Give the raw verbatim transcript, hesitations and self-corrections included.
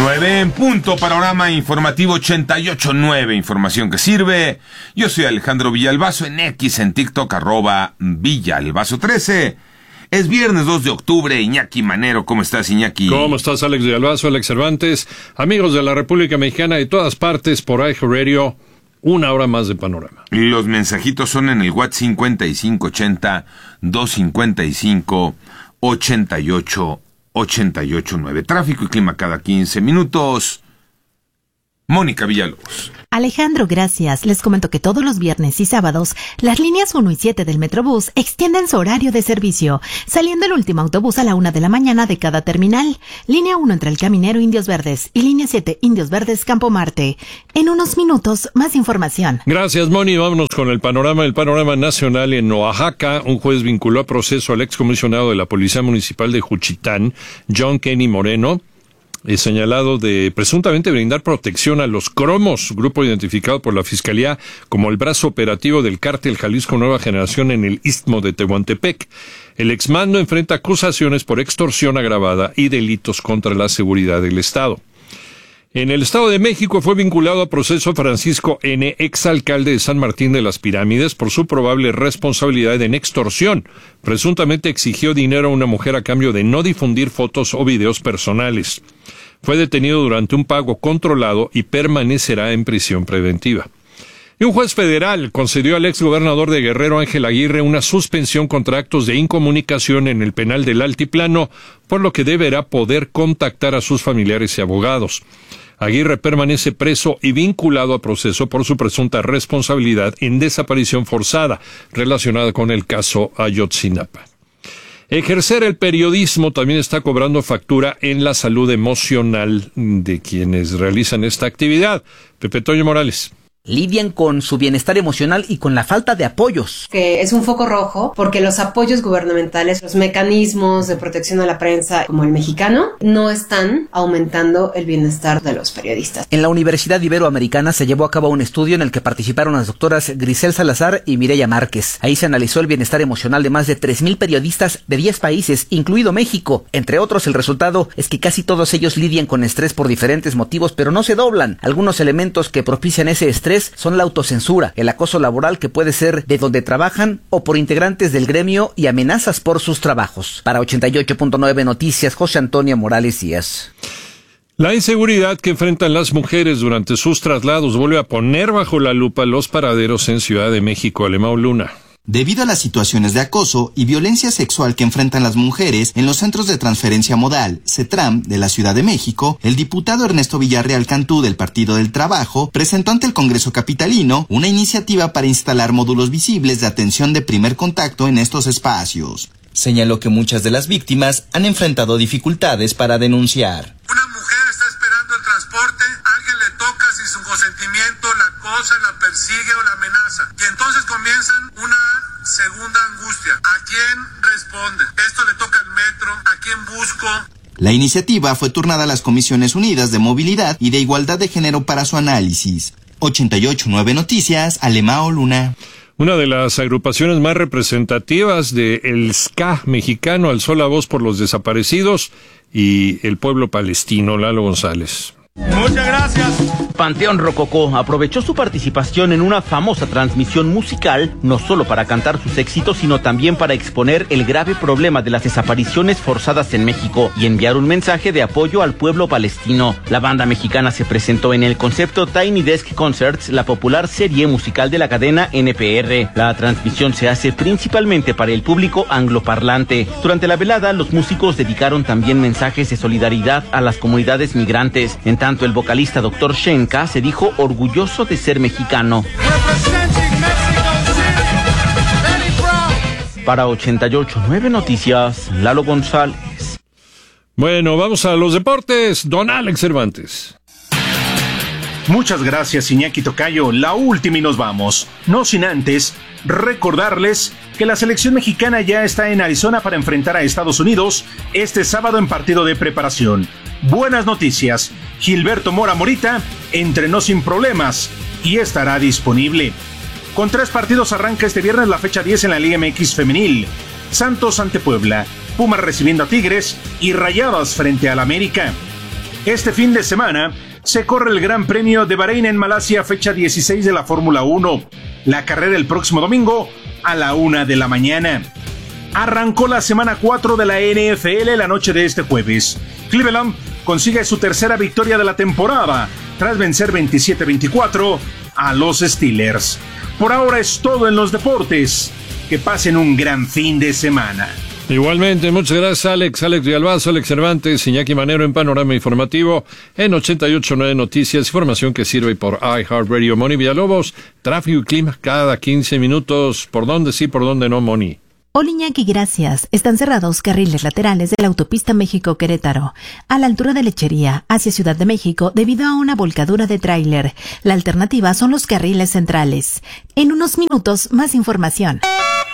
nueve en punto, panorama informativo ochenta y ocho nueve, información que sirve. Yo soy Alejandro Villalbazo, en X, en TikTok, arroba Villalbazo trece. Es viernes dos de octubre, Iñaki Manero, ¿cómo estás, Iñaki? ¿Cómo estás, Alex Villalbazo, Alex Cervantes? Amigos de la República Mexicana de todas partes, por iHeartRadio, una hora más de panorama. Los mensajitos son en el WhatsApp cincuenta y cinco ochenta, doscientos cincuenta y cinco, ochenta y ocho ochenta y ocho nueve. Tráfico y clima cada quince minutos. Mónica Villalobos. Alejandro, gracias. Les comento que todos los viernes y sábados, las líneas uno y siete del Metrobús extienden su horario de servicio, saliendo el último autobús a la una de la mañana de cada terminal. Línea uno entre el Caminero Indios Verdes y línea siete Indios Verdes Campo Marte. En unos minutos, más información. Gracias, Moni. Vámonos con el panorama. El panorama nacional en Oaxaca. Un juez vinculó a proceso al excomisionado de la Policía Municipal de Juchitán, John Kenny Moreno, es señalado de presuntamente brindar protección a los Cromos, grupo identificado por la Fiscalía como el brazo operativo del cártel Jalisco Nueva Generación en el Istmo de Tehuantepec. El exmando enfrenta acusaciones por extorsión agravada y delitos contra la seguridad del Estado. En el Estado de México fue vinculado a proceso Francisco N., exalcalde de San Martín de las Pirámides, por su probable responsabilidad en extorsión. Presuntamente exigió dinero a una mujer a cambio de no difundir fotos o videos personales. Fue detenido durante un pago controlado y permanecerá en prisión preventiva. Y un juez federal concedió al exgobernador de Guerrero, Ángel Aguirre, una suspensión contra actos de incomunicación en el penal del Altiplano, por lo que deberá poder contactar a sus familiares y abogados. Aguirre permanece preso y vinculado a proceso por su presunta responsabilidad en desaparición forzada relacionada con el caso Ayotzinapa. Ejercer el periodismo también está cobrando factura en la salud emocional de quienes realizan esta actividad. Pepe Toño Morales. Lidian con su bienestar emocional y con la falta de apoyos. Que es un foco rojo porque los apoyos gubernamentales, los mecanismos de protección a la prensa como el mexicano, no están aumentando el bienestar de los periodistas. En la Universidad Iberoamericana se llevó a cabo un estudio en el que participaron las doctoras Grisel Salazar y Mireya Márquez. Ahí se analizó el bienestar emocional de más de tres mil periodistas de diez países, incluido México. Entre otros, el resultado es que casi todos ellos lidian con estrés por diferentes motivos, pero no se doblan. Algunos elementos que propician ese estrés son la autocensura, el acoso laboral que puede ser de donde trabajan o por integrantes del gremio y amenazas por sus trabajos. Para ochenta y ocho punto nueve Noticias, José Antonio Morales Díaz. La inseguridad que enfrentan las mujeres durante sus traslados vuelve a poner bajo la lupa los paraderos en Ciudad de México. Alemão Luna. Debido a las situaciones de acoso y violencia sexual que enfrentan las mujeres en los centros de transferencia modal, CETRAM, de la Ciudad de México, el diputado Ernesto Villarreal Cantú del Partido del Trabajo presentó ante el Congreso Capitalino una iniciativa para instalar módulos visibles de atención de primer contacto en estos espacios. Señaló que muchas de las víctimas han enfrentado dificultades para denunciar. Una mujer está esperando el transporte, alguien le toca sin su consentimiento, la acosa, la persigue o la amenaza. Y entonces comienzan una segunda angustia. ¿A quién responde? Esto le toca al metro, ¿a quién busco? La iniciativa fue turnada a las Comisiones Unidas de Movilidad y de Igualdad de Género para su análisis. ochenta y ocho punto nueve Noticias, Alemão Luna. Una de las agrupaciones más representativas del ska mexicano alzó la voz por los desaparecidos y el pueblo palestino. Lalo González. Muchas gracias. Panteón Rococó aprovechó su participación en una famosa transmisión musical, no solo para cantar sus éxitos, sino también para exponer el grave problema de las desapariciones forzadas en México y enviar un mensaje de apoyo al pueblo palestino. La banda mexicana se presentó en el concepto Tiny Desk Concerts, la popular serie musical de la cadena N P R. La transmisión se hace principalmente para el público angloparlante. Durante la velada, los músicos dedicaron también mensajes de solidaridad a las comunidades migrantes. En tanto, el vocalista doctor Shenka se dijo orgulloso de ser mexicano. Para ochenta y ocho punto nueve Noticias, Lalo González. Bueno, vamos a los deportes. Don Alex Cervantes. Muchas gracias, Iñaki Tocayo. La última y nos vamos. No sin antes recordarles que la selección mexicana ya está en Arizona para enfrentar a Estados Unidos este sábado en partido de preparación. Buenas noticias. Gilberto Mora Morita entrenó sin problemas y estará disponible. Con tres partidos arranca este viernes la fecha diez en la Liga M X femenil. Santos ante Puebla, Pumas recibiendo a Tigres y Rayadas frente al América. Este fin de semana se corre el Gran Premio de Bahrein en Malasia, fecha dieciséis de la Fórmula uno. La carrera el próximo domingo a la una de la mañana. Arrancó la semana cuatro de la N F L la noche de este jueves. Cleveland consigue su tercera victoria de la temporada tras vencer veintisiete veinticuatro a los Steelers. Por ahora es todo en los deportes. Que pasen un gran fin de semana. Igualmente, muchas gracias Alex, Alex Villalbazo, Alex Cervantes, Iñaki Manero en Panorama Informativo en ochenta y ocho punto nueve Noticias, información que sirve por iHeartRadio. Moni Villalobos, tráfico y clima cada quince minutos, ¿por dónde sí, por dónde no, Moni? Hola Iñaki, gracias. Están cerrados carriles laterales de la autopista México-Querétaro, a la altura de Lechería, hacia Ciudad de México, debido a una volcadura de tráiler. La alternativa son los carriles centrales. En unos minutos, más información.